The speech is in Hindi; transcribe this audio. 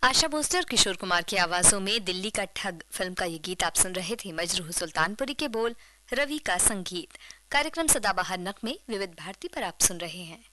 आशा भोसले, किशोर कुमार की आवाजों में दिल्ली का ठग फिल्म का ये गीत आप सुन रहे थे। मजरूह सुल्तानपुरी के बोल, रवि का संगीत। कार्यक्रम सदाबहार नगमे विविध भारती पर आप सुन रहे हैं।